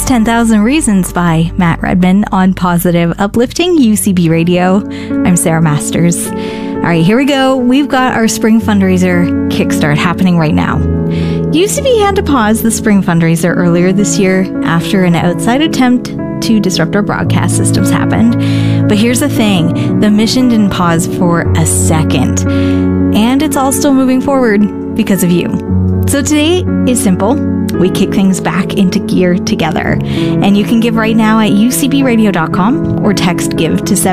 is 10,000 Reasons by Matt Redman on Positive Uplifting UCB Radio. I'm Sarah Masters. All right, here we go. We've got our spring fundraiser kickstart happening right now. UCB had to pause the spring fundraiser earlier this year after an outside attempt to disrupt our broadcast systems happened. But here's the thing, the mission didn't pause for a second. And it's all still moving forward because of you. So today is simple. We kick things back into gear together. And you can give right now at ucbradio.com or text GIVE to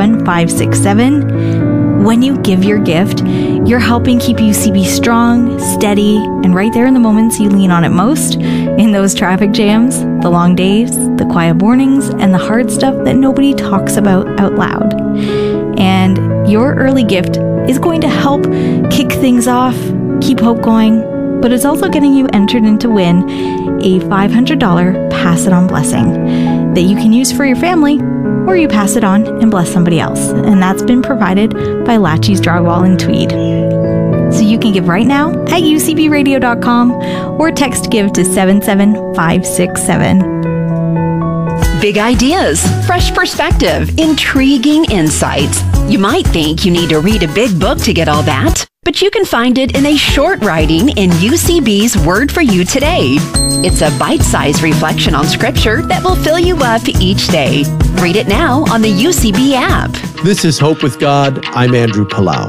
77567. When you give your gift, you're helping keep UCB strong, steady, and right there in the moments you lean on it most, in those traffic jams, the long days, the quiet mornings, and the hard stuff that nobody talks about out loud. And your early gift is going to help kick things off, keep hope going, but it's also getting you entered in to win a $500 Pass It On blessing that you can use for your family, or you pass it on and bless somebody else. And that's been provided by Latchy's Drywall in Tweed. So you can give right now at ucbradio.com or text GIVE to 77567. Big ideas, fresh perspective, intriguing insights. You might think you need to read a big book to get all that, but you can find it in a short writing in UCB's Word for You Today. It's a bite-sized reflection on Scripture that will fill you up each day. Read it now on the UCB app. This is Hope with God. I'm Andrew Palau.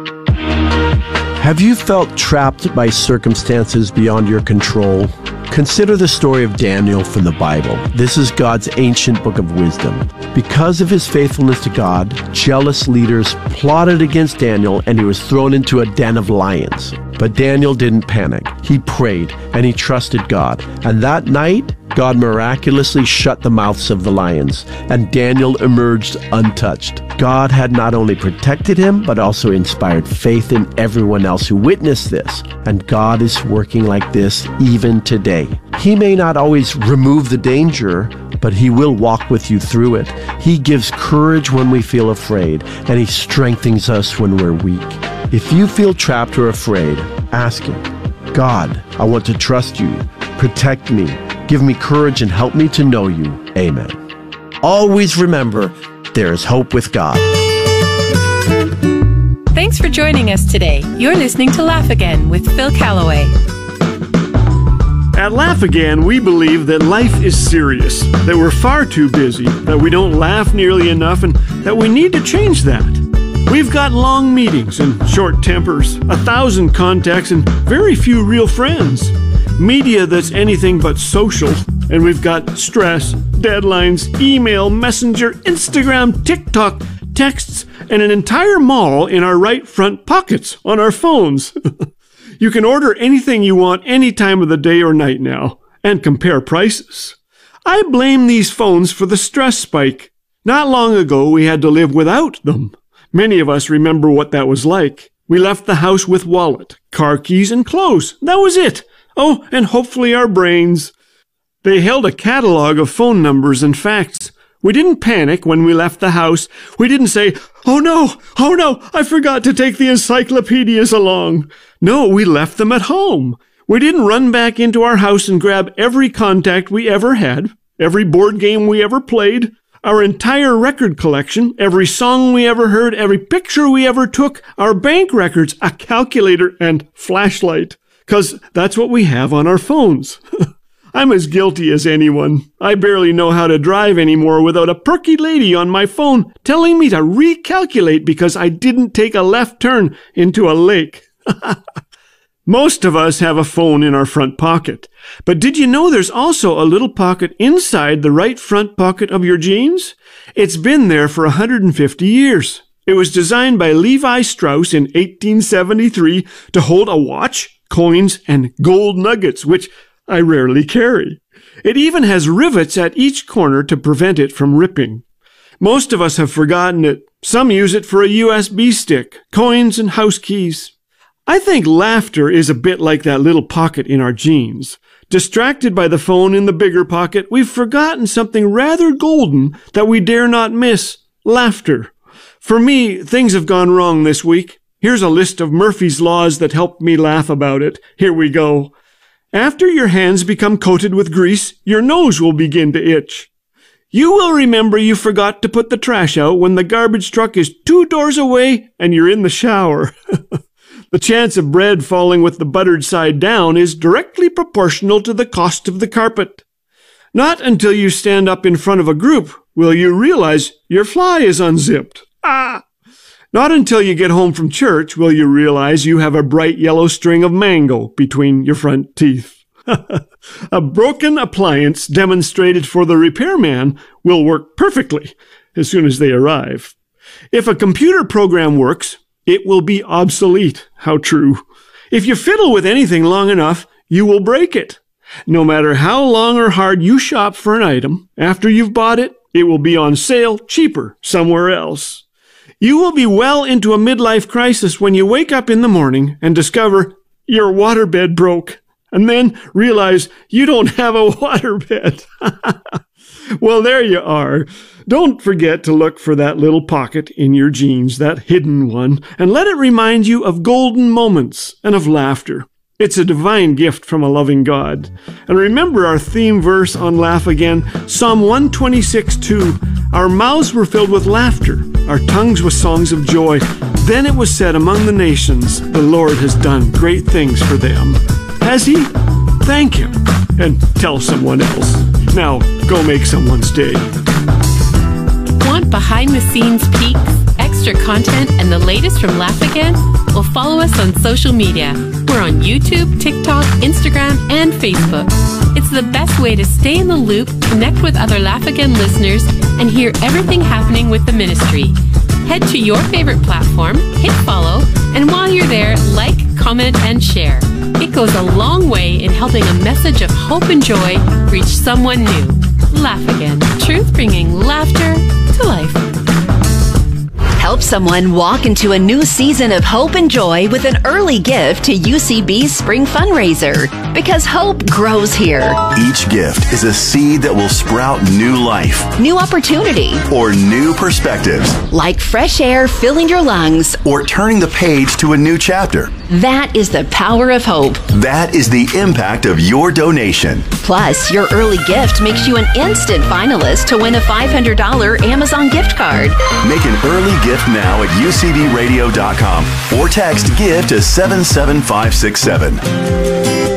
Have you felt trapped by circumstances beyond your control? Consider the story of Daniel from the Bible. This is God's ancient book of wisdom. Because of his faithfulness to God, jealous leaders plotted against Daniel and he was thrown into a den of lions. But Daniel didn't panic. He prayed and he trusted God. And that night, God miraculously shut the mouths of the lions, and Daniel emerged untouched. God had not only protected him, but also inspired faith in everyone else who witnessed this. And God is working like this even today. He may not always remove the danger, but he will walk with you through it. He gives courage when we feel afraid, and he strengthens us when we're weak. If you feel trapped or afraid, ask him, God, I want to trust you. Protect me. Give me courage and help me to know you. Amen. Always remember, there is hope with God. Thanks for joining us today. You're listening to Laugh Again with Phil Callaway. At Laugh Again, we believe that life is serious, that we're far too busy, that we don't laugh nearly enough, and that we need to change that. We've got long meetings and short tempers, 1,000 contacts, and very few real friends. Media that's anything but social. And we've got stress, deadlines, email, messenger, Instagram, TikTok, texts, and an entire mall in our right front pockets on our phones. You can order anything you want any time of the day or night now, and compare prices. I blame these phones for the stress spike. Not long ago, we had to live without them. Many of us remember what that was like. We left the house with wallet, car keys, and clothes. That was it. Oh, and hopefully our brains. They held a catalog of phone numbers and facts. We didn't panic when we left the house. We didn't say, oh no, I forgot to take the encyclopedias along. No, we left them at home. We didn't run back into our house and grab every contact we ever had, every board game we ever played, our entire record collection, every song we ever heard, every picture we ever took, our bank records, a calculator, and flashlight. 'Cause that's what we have on our phones. I'm as guilty as anyone. I barely know how to drive anymore without a perky lady on my phone telling me to recalculate because I didn't take a left turn into a lake. Most of us have a phone in our front pocket. But did you know there's also a little pocket inside the right front pocket of your jeans? It's been there for 150 years. It was designed by Levi Strauss in 1873 to hold a watch, coins, and gold nuggets, which I rarely carry. It even has rivets at each corner to prevent it from ripping. Most of us have forgotten it. Some use it for a USB stick, coins, and house keys. I think laughter is a bit like that little pocket in our jeans. Distracted by the phone in the bigger pocket, we've forgotten something rather golden that we dare not miss: laughter. For me, things have gone wrong this week. Here's a list of Murphy's Laws that helped me laugh about it. Here we go. After your hands become coated with grease, your nose will begin to itch. You will remember you forgot to put the trash out when the garbage truck is 2 doors away and you're in the shower. The chance of bread falling with the buttered side down is directly proportional to the cost of the carpet. Not until you stand up in front of a group will you realize your fly is unzipped. Not until you get home from church will you realize you have a bright yellow string of mango between your front teeth. A broken appliance demonstrated for the repairman will work perfectly as soon as they arrive. If a computer program works, it will be obsolete. How true. If you fiddle with anything long enough, you will break it. No matter how long or hard you shop for an item, after you've bought it, it will be on sale cheaper somewhere else. You will be well into a midlife crisis when you wake up in the morning and discover your waterbed broke, and then realize you don't have a waterbed. Well, there you are. Don't forget to look for that little pocket in your jeans, that hidden one, and let it remind you of golden moments and of laughter. It's a divine gift from a loving God. And remember our theme verse on Laugh Again, Psalm 126:2. Our mouths were filled with laughter, our tongues with songs of joy. Then it was said among the nations, the Lord has done great things for them. Has he? Thank him. And tell someone else. Now, go make someone's day. Want behind-the-scenes peeks, extra content, and the latest from Laugh Again? Well, follow us on social media. We're on YouTube, TikTok, Instagram, and Facebook. It's the best way to stay in the loop, connect with other Laugh Again listeners, and hear everything happening with the ministry. Head to your favorite platform, hit follow, and while you're there, like, comment, and share. It goes a long way in helping a message of hope and joy reach someone new. Laugh Again. Truth bringing laughter to life. Help someone walk into a new season of hope and joy with an early gift to UCB's Spring Fundraiser. Because hope grows here. Each gift is a seed that will sprout new life, New opportunity. or new perspectives, Like fresh air filling your lungs. or turning the page to a new chapter. That is the power of hope. That is the impact of your donation. Plus, your early gift makes you an instant finalist to win a $500 Amazon gift card. Make an early gift now at ucbradio.com or text GIVE to 77567.